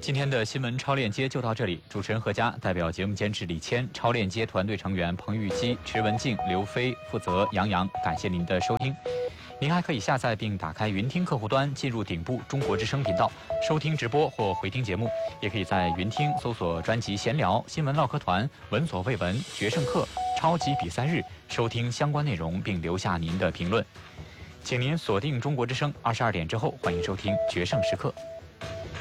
今天的新闻超链接就到这里，主持人何佳，代表节目监制李谦，超链接团队成员彭玉基、池文静、刘飞，负责杨洋。感谢您的收听。您还可以下载并打开云听客户端，进入顶部中国之声频道，收听直播或回听节目。也可以在云听搜索专辑闲聊、新闻唠嗑团、闻所未闻、决胜课、超级比赛日，收听相关内容并留下您的评论。请您锁定中国之声，22点之后欢迎收听决胜时刻。